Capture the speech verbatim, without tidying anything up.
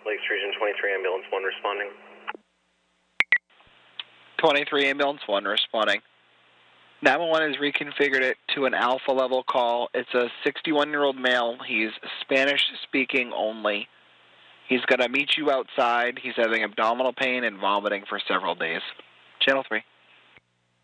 Lakes Region twenty-three, Ambulance one responding. twenty-three, Ambulance one responding. nine one one has reconfigured it to an alpha level call. It's a sixty-one-year-old male. He's Spanish-speaking only. He's going to meet you outside. He's having abdominal pain and vomiting for several days. Channel three.